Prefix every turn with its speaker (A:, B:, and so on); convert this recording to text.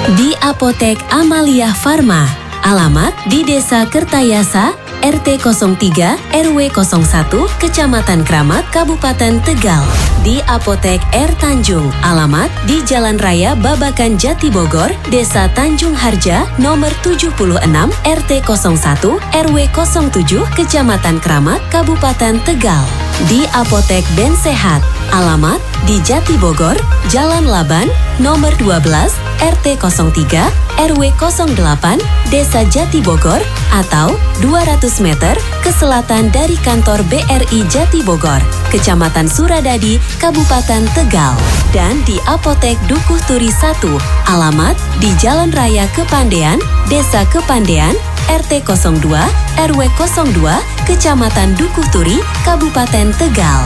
A: Di Apotek Amalia Farma. Alamat di Desa Kertayasa, RT 03, RW 01, Kecamatan Kramat, Kabupaten Tegal. Di Apotek R Tanjung. Alamat di Jalan Raya Babakan Jati Bogor, Desa Tanjung Harja, nomor 76, RT 01, RW 07, Kecamatan Kramat, Kabupaten Tegal. Di Apotek Ben Sehat. Alamat di Jati Bogor, Jalan Laban, nomor 12, RT 03, RW 08, Desa Jati Bogor, atau 200 meter ke selatan dari kantor BRI Jati Bogor, Kecamatan Suradadi, Kabupaten Tegal. Dan di Apotek Dukuh Turi 1, alamat di Jalan Raya Kepandean, Desa Kepandean, RT 02, RW 02, Kecamatan Dukuh Turi, Kabupaten Tegal.